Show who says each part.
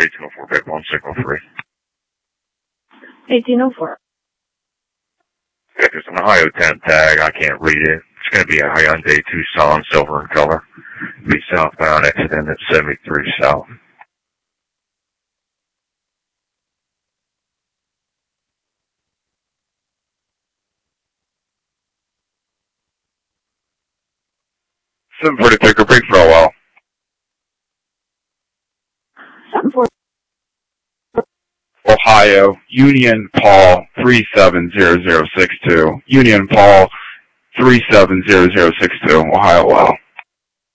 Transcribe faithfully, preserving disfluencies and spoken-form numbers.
Speaker 1: eighteen oh four, pick one, signal three.
Speaker 2: eighteen oh four.
Speaker 1: Yeah, there's an Ohio ten tag. I can't read it. It's going to be a Hyundai Tucson, silver in color. Be southbound, exit in at seventy-three south. seven forty, picker, break for a while.
Speaker 2: seven four.
Speaker 3: Ohio, Union Paul three seven zero zero six two. Union Paul three seven zero zero six two, Ohio, wow.